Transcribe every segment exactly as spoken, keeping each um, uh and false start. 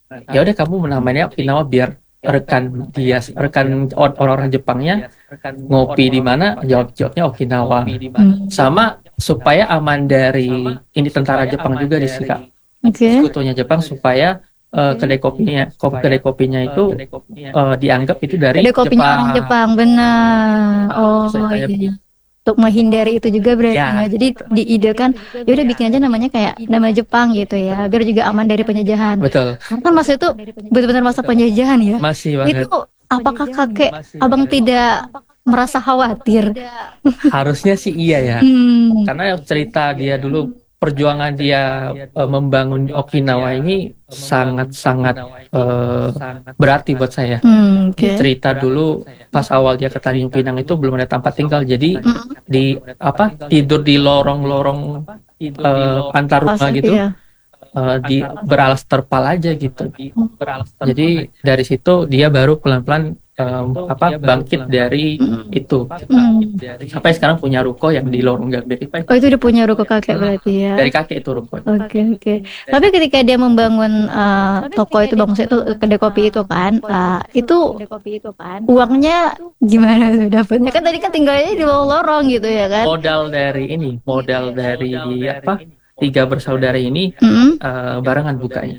ya udah kamu namanya Okinawa biar rekan dia rekan orang-orang Jepangnya ngopi di mana jawab-jawabnya Okinawa Hmm. sama supaya aman dari ini tentara Jepang juga di sini Kak. Oke. Sekutunya Jepang supaya eh, kedai kopinya kopi kedai kopinya itu eh, dianggap itu dari Kedai kopinya orang Jepang. Jepang, benar. Oh Supaya iya. Untuk menghindari itu juga berarti ya. ya Jadi diidekan, ya udah bikin aja namanya kayak nama Jepang gitu ya, biar juga aman dari penjajahan. betul Karena kan masa itu benar-benar masa penjajahan ya. masih Itu banget apakah kakek abang tidak merasa khawatir? harusnya sih iya ya Hmm. karena cerita dia dulu perjuangan dia eh, membangun Okinawa ini sangat-sangat eh, berarti buat saya. Hmm, oke. Cerita dulu pas awal dia ke Tanjung Pinang itu belum ada tempat tinggal, jadi Mm, di apa tidur di lorong-lorong eh, antar rumah asap gitu, ya. eh, di beralas terpal aja gitu. Hmm. Jadi dari situ dia baru pelan-pelan em, apa bangkit dari Hmm. itu Hmm. sampai sekarang punya ruko yang di lorong Gambir. Oh itu udah punya ruko kakek berarti ya. Dari kakek itu ruko. Oke oke. Tapi ketika dia membangun eh, toko itu bang, maksudnya itu kedai kopi itu kan, eh, itu uangnya gimana tuh dapatnya? Kan tadi kan tinggalnya di bawah lorong gitu ya kan? Modal dari ini, modal dari apa? Tiga bersaudara ini Hmm. eh, barengan bukanya.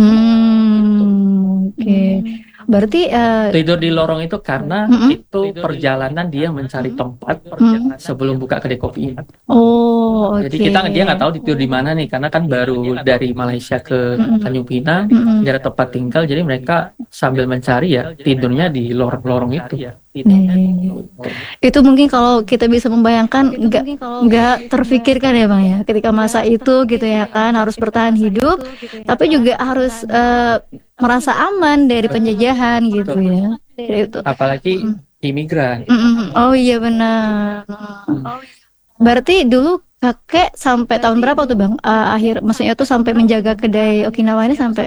Hmm. Oke. Berarti eh, Tidur di lorong itu karena mm-mm. itu perjalanan dia mencari tempat Hmm. sebelum buka kedai kopi ini. Oh Jadi oke. kita dia nggak tahu tidur di mana nih karena kan baru dari Malaysia ke Mm-mm. Tanjung Pinang, Mm-mm. nggak ada tempat tinggal, jadi mereka sambil mencari ya tidurnya di lorong-lorong itu. Hmm. Itu mungkin kalau kita bisa membayangkan nggak nggak terfikirkan ya bang ya ketika masa itu gitu ya kan harus bertahan hidup tapi juga harus eh, merasa aman dari penjajahan gitu ya. Jadi itu. Apalagi Mm. imigran. Mm-mm. Oh iya benar. Berarti dulu kakek sampai tahun berapa tuh bang? Eh, akhir maksudnya tuh sampai menjaga kedai Okinawa ini sampai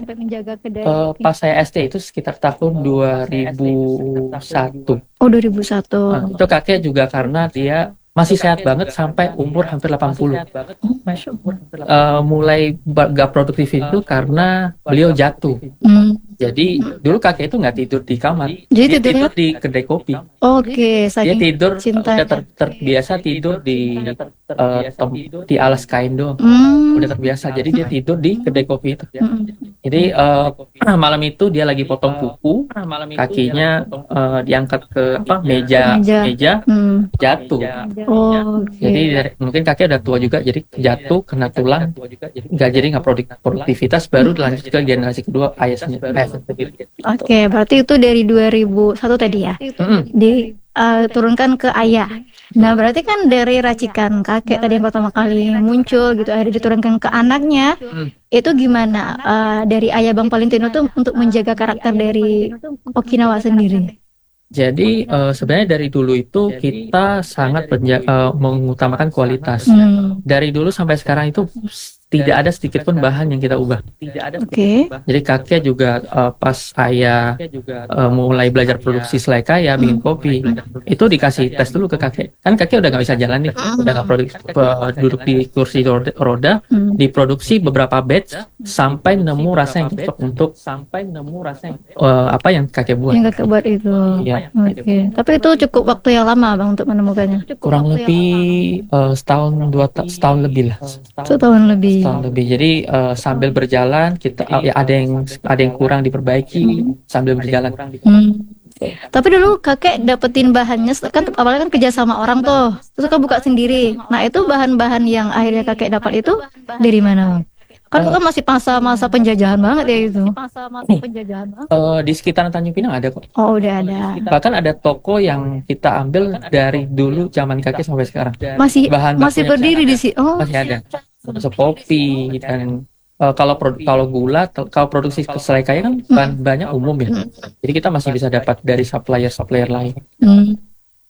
Eh, pas saya S D itu sekitar tahun dua ribu satu. oh dua ribu satu. Nah, itu kakek juga karena dia masih sehat banget sampai umur hampir delapan puluh. Oh, Masya Allah. Eh, mulai ba- gak produktif itu karena beliau jatuh. Hmm. Jadi dulu kakek itu nggak tidur di kamar, Jadi dia tidurnya tidur di kedai kopi. oke, Dia saking tidur cinta. udah ter- terbiasa tidur di eh, tem- di alas kain doang. Hmm. Udah terbiasa. Jadi dia tidur di kedai kopi itu. Mm-mm. Jadi eh, malam itu dia lagi potong kuku, kakinya eh, diangkat ke apa meja Meja. meja Hmm. jatuh. Oh, oke. Jadi dari- mungkin kakek udah tua juga, jadi jatuh kena tulang, nggak jadi nggak produk- produktivitas, baru lanjut ke generasi kedua ayah sendiri. Ayah sendiri. Oke, berarti itu dari dua ribu satu tadi ya. Mm-mm. Diturunkan ke ayah. Nah, berarti kan dari racikan kakek tadi yang pertama kali muncul gitu, akhirnya diturunkan ke anaknya. Mm. Itu gimana eh, dari ayah Bang Valentino tuh untuk menjaga karakter dari Okinawa sendiri? Jadi eh, sebenarnya dari dulu itu kita sangat penja- eh, mengutamakan kualitas. Hmm. Dari dulu sampai sekarang itu tidak ada sedikit pun bahan yang kita ubah. Oke. Jadi kakek juga eh, pas ayah eh, mulai belajar produksi selai kaya, bikin kopi, itu dikasih tes dulu ke kakek. Kan kakek udah nggak bisa jalan nih, udah nggak produksi, pe- duduk di kursi roda, roda, Hmm. diproduksi beberapa batch sampai nemu rasa yang cocok untuk sampai nemu rasa yang eh, apa yang kakek buat. Yang kakek buat itu. Iya. Oke. Tapi itu cukup waktu yang lama Bang untuk menemukannya. Kurang lebih eh, setahun dua ta- setahun lebih lah. Setahun lebih. Setahun lebih. Jadi eh, sambil berjalan kita eh, ya ada yang ada yang kurang diperbaiki sambil berjalan. Hmm. Tapi dulu kakek dapetin bahannya kan awalnya kan kerja sama orang tuh, terus kan buka sendiri. Nah itu bahan-bahan yang akhirnya kakek dapat itu dari mana Bang? Kan itu kan masih masa-masa penjajahan banget ya itu. Eh, di sekitaran Tanjung Pinang ada kok. Oh udah ada. Bahkan ada toko yang kita ambil dari dulu zaman kakek sampai sekarang. Masih Bahan masih bakunya berdiri di sini. Oh masih ada. Termasuk kopi dan eh, kalau pro- kalau gula tel- kalau produksi selai kaya kan bahan banyak umum ya. Jadi kita masih bisa dapat dari supplier-supplier lain. Hmm.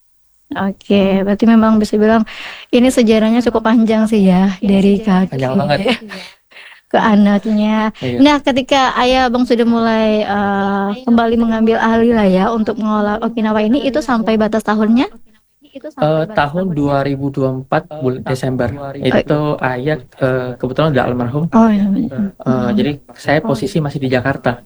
Oke, berarti memang bisa bilang ini sejarahnya cukup panjang sih ya dari Panjang banget. kakek ke anaknya. Iya. Nah, ketika ayah Bang sudah mulai eh, kembali mengambil alih lah ya untuk mengolah Okinawa ini, itu sampai batas tahunnya? Eh, tahun dua ribu dua puluh empat bulan Desember itu ayah eh, kebetulan udah almarhum. Oh iya. Eh, jadi saya posisi masih di Jakarta.